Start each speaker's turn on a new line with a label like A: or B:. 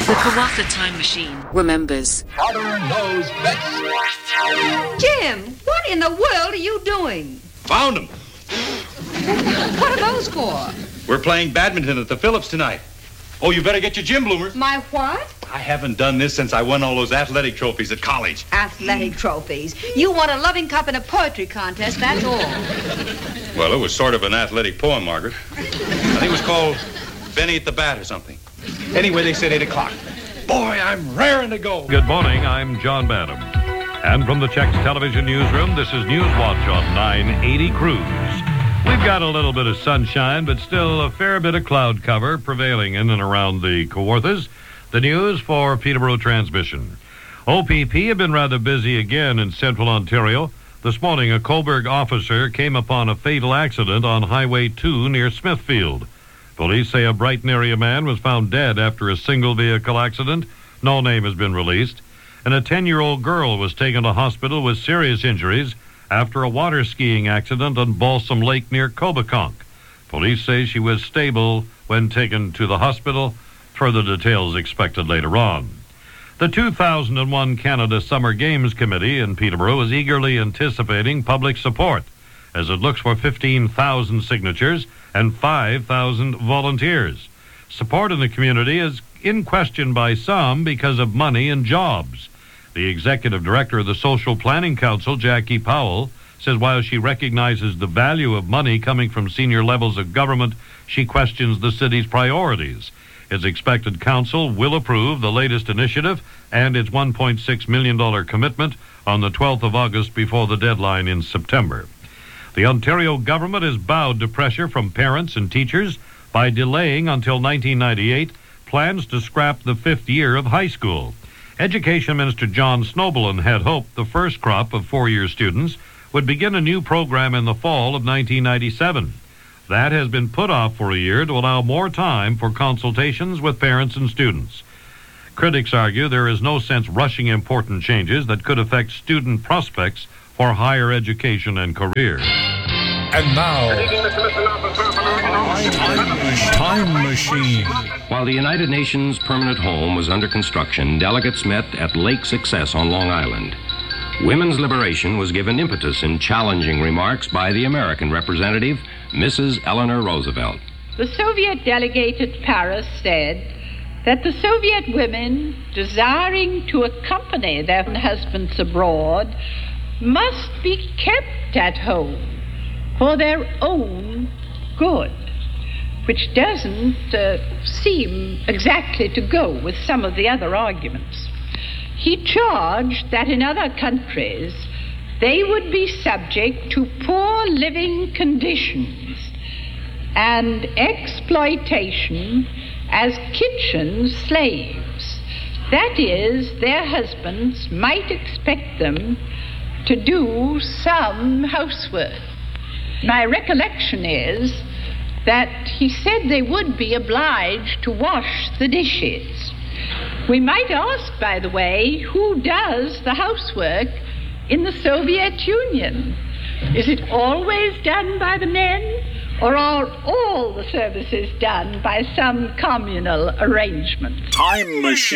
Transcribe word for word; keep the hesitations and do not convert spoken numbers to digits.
A: The Kawatha Time Machine remembers.
B: Father knows best.
C: Jim, what in the world are you doing?
D: Found them.
C: What are those for?
D: We're playing badminton at the Phillips tonight. Oh, you better get your gym bloomers.
C: My what?
D: I haven't done this since I won all those athletic trophies at college.
C: Athletic trophies. You won a loving cup in a poetry contest, that's all.
D: Well, it was sort of an athletic poem, Margaret. I think it was called Benny at the Bat or something. Anyway, they said eight o'clock. Boy, I'm raring to go.
E: Good morning, I'm John Badham. And from the Chex Television Newsroom, this is News Watch on nine eighty Cruise. We've got a little bit of sunshine, but still a fair bit of cloud cover prevailing in and around the Kawarthas. The news for Peterborough Transmission. O P P have been rather busy again in central Ontario. This morning, a Coburg officer came upon a fatal accident on Highway two near Smithfield. Police say a Brighton area man was found dead after a single vehicle accident. No name has been released. And a ten-year-old girl was taken to hospital with serious injuries after a water skiing accident on Balsam Lake near Cobeconk. Police say she was stable when taken to the hospital. Further details expected later on. The two thousand one Canada Summer Games Committee in Peterborough is eagerly anticipating public support as it looks for fifteen thousand signatures and five thousand volunteers. Support in the community is in question by some because of money and jobs. The executive director of the Social Planning Council, Jackie Powell, says while she recognizes the value of money coming from senior levels of government, she questions the city's priorities. It's expected council will approve the latest initiative and its one point six million dollars commitment on the twelfth of August before the deadline in September. The Ontario government has bowed to pressure from parents and teachers by delaying until nineteen ninety-eight plans to scrap the fifth year of high school. Education Minister John Snowbelin had hoped the first crop of four-year students would begin a new program in the fall of nineteen ninety-seven. That has been put off for a year to allow more time for consultations with parents and students. Critics argue there is no sense rushing important changes that could affect student prospects for higher education and career.
B: And now, Time Machine.
F: While the United Nations permanent home was under construction, delegates met at Lake Success on Long Island. Women's liberation was given impetus in challenging remarks by the American representative, Missus Eleanor Roosevelt.
G: The Soviet delegate at Paris said that the Soviet women, desiring to accompany their husbands abroad, must be kept at home for their own good, which doesn't uh, seem exactly to go with some of the other arguments. He charged that in other countries they would be subject to poor living conditions and exploitation as kitchen slaves. That is, their husbands might expect them to do some housework. My recollection is that he said they would be obliged to wash the dishes. We might ask, by the way, who does the housework in the Soviet Union? Is it always done by the men, or are all the services done by some communal arrangement?
B: Time Machine.